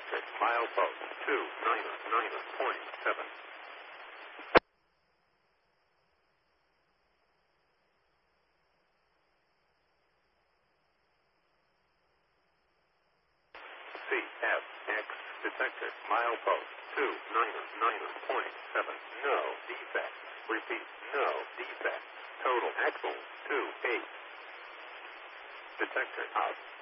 detector, milepost 299.7. CFX detector, milepost 299.7. No defects. Repeat, no defects. Total axle 28. Detector out.